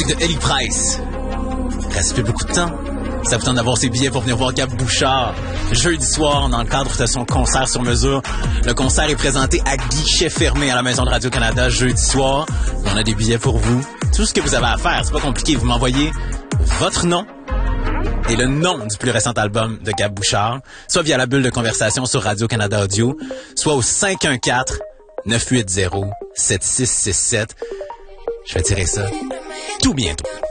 musique de Ellie Price. Il reste plus beaucoup de temps. Ça vous tente d'avoir ses billets pour venir voir Gab Bouchard jeudi soir dans le cadre de son concert sur mesure. Le concert est présenté à guichet fermé à la Maison de Radio-Canada jeudi soir. On a des billets pour vous. Tout ce que vous avez à faire, c'est pas compliqué. Vous m'envoyez votre nom et le nom du plus récent album de Gab Bouchard, soit via la bulle de conversation sur Radio-Canada Audio, soit au 514-980-7667. Je vais tirer ça tout bientôt.